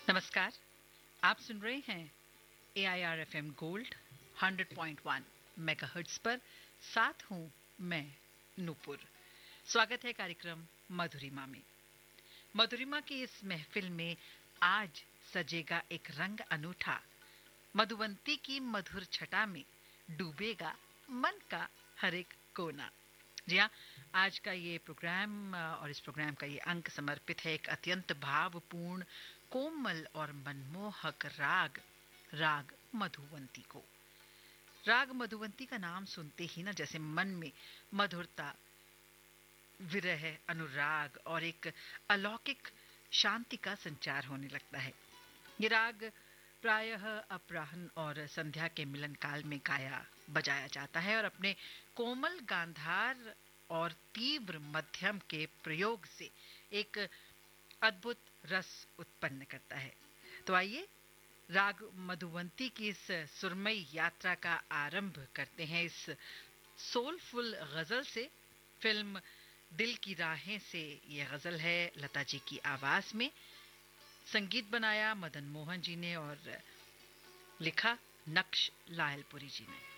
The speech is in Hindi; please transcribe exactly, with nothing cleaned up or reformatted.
नमस्कार। आप सुन रहे हैं ए I R F M gold hundred point one megahertz पर। साथ हूं मैं नूपुर। स्वागत है कार्यक्रम मधुरिमा में। मधुरिमा की इस महफिल में आज सजेगा एक रंग अनूठा। मधुवंती की मधुर छटा में डूबेगा मन का हर एक कोना। जी हाँ, आज का ये प्रोग्राम और इस प्रोग्राम का ये अंक समर्पित है एक अत्यंत भावपूर्ण, कोमल और मनमोहक राग राग मधुवंती को। राग मधुवंती का नाम सुनते ही ना जैसे मन में मधुरता, विरह, अनुराग और एक अलौकिक शांति का संचार होने लगता है। ये राग प्रायः अपराह्न और संध्या के मिलन काल में गाया बजाया जाता है और अपने कोमल गांधार और तीव्र मध्यम के प्रयोग से एक अद्भुत रस उत्पन्न करता है। तो आइए राग मधुवंती की इस सुरमई यात्रा का आरंभ करते हैं इस सोलफुल गजल से। फिल्म दिल की राहें से ये गजल है लता जी की आवाज में। संगीत बनाया मदन मोहन जी ने और लिखा नक्श लायलपुरी जी ने।